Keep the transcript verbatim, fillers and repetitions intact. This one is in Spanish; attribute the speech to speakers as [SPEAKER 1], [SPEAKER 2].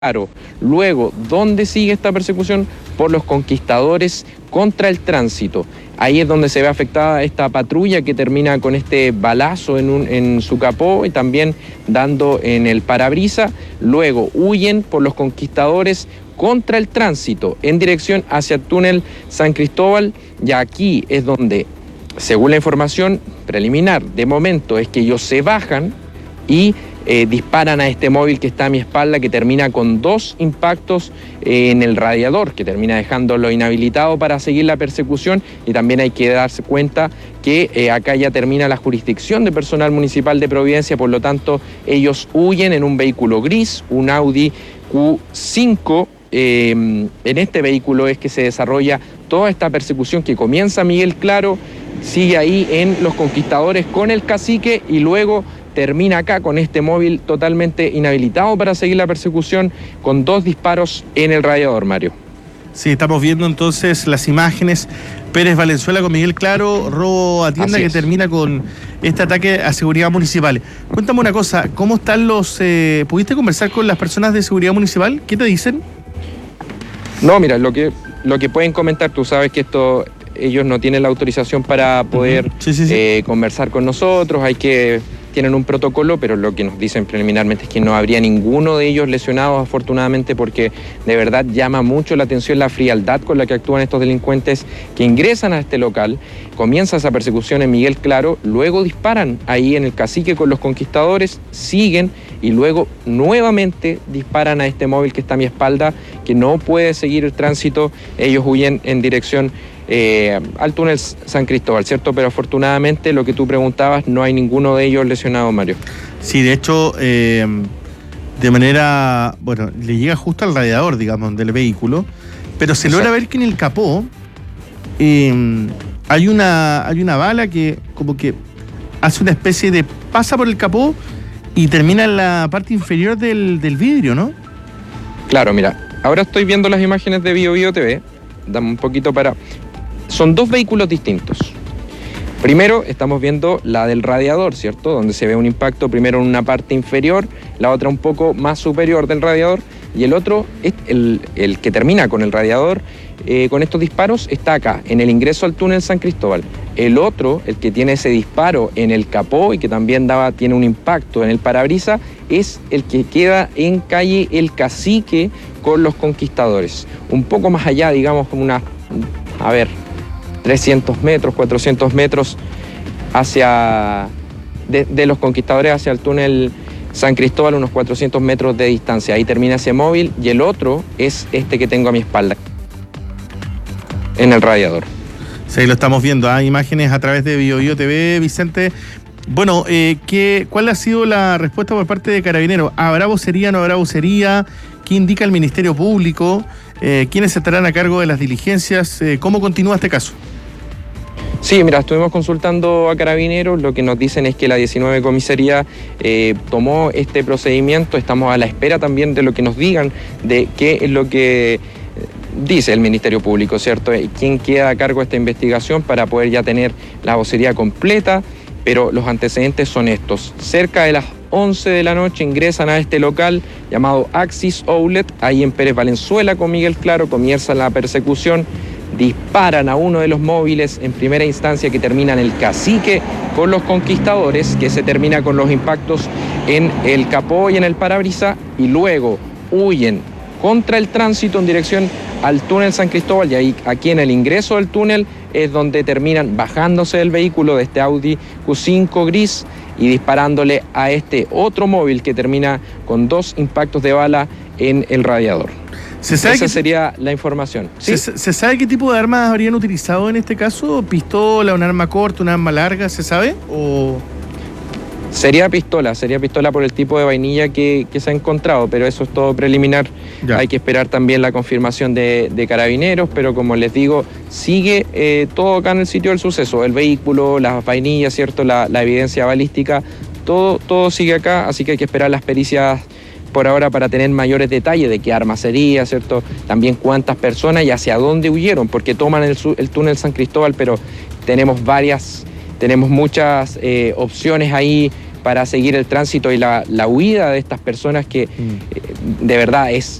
[SPEAKER 1] Claro, luego, ¿dónde sigue esta persecución? Por los conquistadores contra el tránsito. Ahí es donde se ve afectada esta patrulla que termina con este balazo en, un, en su capó y también dando en el parabrisa. Luego huyen por los conquistadores contra el tránsito en dirección hacia el túnel San Cristóbal. Y aquí es donde, según la información preliminar, de momento es que ellos se bajan y Eh, disparan a este móvil que está a mi espalda, que termina con dos impactos eh, en el radiador, que termina dejándolo inhabilitado para seguir la persecución. Y también hay que darse cuenta que eh, acá ya termina la jurisdicción de personal municipal de Providencia, por lo tanto ellos huyen en un vehículo gris, un Audi Q cinco. Eh, en este vehículo es que se desarrolla toda esta persecución que comienza Miguel Claro, sigue ahí en Los Conquistadores con el cacique y luego termina acá con este móvil totalmente inhabilitado para seguir la persecución, con dos disparos en el radiador, Mario.
[SPEAKER 2] Sí, estamos viendo entonces las imágenes. Pérez Valenzuela con Miguel Claro, robo a tienda que termina con este ataque a seguridad municipal. Cuéntame una cosa, ¿cómo están los... Eh, ¿pudiste conversar con las personas de seguridad municipal? ¿Qué te dicen?
[SPEAKER 1] No, mira, lo que, lo que pueden comentar, tú sabes que esto... ellos no tienen la autorización para poder uh-huh. sí, sí, sí. Eh, conversar con nosotros, hay que... tienen un protocolo, pero lo que nos dicen preliminarmente es que no habría ninguno de ellos lesionados, afortunadamente, porque de verdad llama mucho la atención la frialdad con la que actúan estos delincuentes que ingresan a este local. Comienza esa persecución en Miguel Claro, luego disparan ahí en el cacique con los conquistadores, siguen y luego nuevamente disparan a este móvil que está a mi espalda, que no puede seguir el tránsito. Ellos huyen en dirección Eh, al túnel San Cristóbal, ¿cierto? Pero afortunadamente, lo que tú preguntabas, no hay ninguno de ellos lesionado, Mario.
[SPEAKER 2] Sí, de hecho, eh, de manera, bueno, le llega justo al radiador, digamos, del vehículo, pero se logra ver que en el capó eh, hay una, hay una bala que como que hace una especie de, pasa por el capó y termina en la parte inferior del, del vidrio, ¿no?
[SPEAKER 1] Claro, mira, ahora estoy viendo las imágenes de Bio Bio T V, dame un poquito para... Son dos vehículos distintos. Primero estamos viendo la del radiador, ¿cierto? Donde se ve un impacto primero en una parte inferior, la otra un poco más superior del radiador, y el otro, el, el que termina con el radiador, eh, con estos disparos, está acá, en el ingreso al túnel San Cristóbal. El otro, el que tiene ese disparo en el capó y que también daba, tiene un impacto en el parabrisa, es el que queda en calle El Cacique con los conquistadores. Un poco más allá, digamos, como una, a ver, trescientos metros, cuatrocientos metros hacia de, de los conquistadores hacia el túnel San Cristóbal, unos cuatrocientos metros de distancia. Ahí termina ese móvil y el otro es este que tengo a mi espalda, en el radiador.
[SPEAKER 2] Sí, lo estamos viendo, ¿eh? Imágenes a través de Bio Bio T V, Vicente. Bueno, eh, ¿qué, ¿cuál ha sido la respuesta por parte de Carabineros? ¿Habrá vocería, no habrá vocería? ¿Qué indica el Ministerio Público? Eh, ¿Quiénes estarán a cargo de las diligencias? Eh, ¿Cómo continúa este caso?
[SPEAKER 1] Sí, mira, estuvimos consultando a Carabineros, lo que nos dicen es que la diecinueve comisaría eh, tomó este procedimiento, estamos a la espera también de lo que nos digan, de qué es lo que dice el Ministerio Público, ¿cierto? ¿Quién queda a cargo de esta investigación para poder ya tener la vocería completa? Pero los antecedentes son estos. Cerca de las once de la noche ingresan a este local llamado Axis Outlet, ahí en Pérez Valenzuela con Miguel Claro, comienza la persecución, disparan a uno de los móviles en primera instancia que termina en el cacique con los conquistadores, que se termina con los impactos en el capó y en el parabrisa, y luego huyen contra el tránsito en dirección al túnel San Cristóbal, y ahí aquí en el ingreso del túnel es donde terminan bajándose del vehículo de este Audi Q cinco gris y disparándole a este otro móvil que termina con dos impactos de bala en el radiador.
[SPEAKER 2] ¿Se sabe
[SPEAKER 1] Esa
[SPEAKER 2] que,
[SPEAKER 1] sería la información. ¿Sí?
[SPEAKER 2] ¿se, ¿Se sabe qué tipo de armas habrían utilizado en este caso? ¿Pistola, un arma corta, un arma larga? ¿Se sabe? ¿O...?
[SPEAKER 1] Sería pistola, sería pistola por el tipo de vainilla que, que se ha encontrado, pero eso es todo preliminar. Ya. Hay que esperar también la confirmación de, de Carabineros, pero como les digo, sigue eh, todo acá en el sitio del suceso, el vehículo, las vainillas, ¿cierto? La, la evidencia balística, todo, todo sigue acá, así que hay que esperar las pericias por ahora para tener mayores detalles de qué arma sería, ¿cierto? También cuántas personas y hacia dónde huyeron, porque toman el, el túnel San Cristóbal, pero tenemos varias... Tenemos muchas eh, opciones ahí para seguir el tránsito y la, la huida de estas personas que
[SPEAKER 2] Mm.
[SPEAKER 1] eh, de verdad es